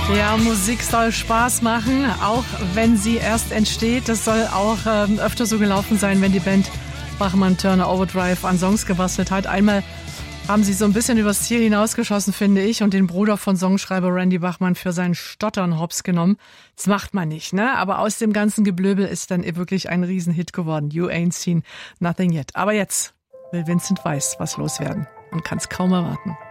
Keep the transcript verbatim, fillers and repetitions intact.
Ja, Musik soll Spaß machen, auch wenn sie erst entsteht. Das soll auch ähm, öfter so gelaufen sein, wenn die Band Bachmann-Turner Overdrive an Songs gebastelt hat. Einmal haben sie so ein bisschen übers Ziel hinausgeschossen, finde ich, und den Bruder von Songschreiber Randy Bachman für sein Stottern hops genommen. Das macht man nicht, ne? Aber aus dem ganzen Geblöbel ist dann wirklich ein Riesenhit geworden. You ain't seen nothing yet. Aber jetzt will Vincent Weiss was loswerden und kann es kaum erwarten.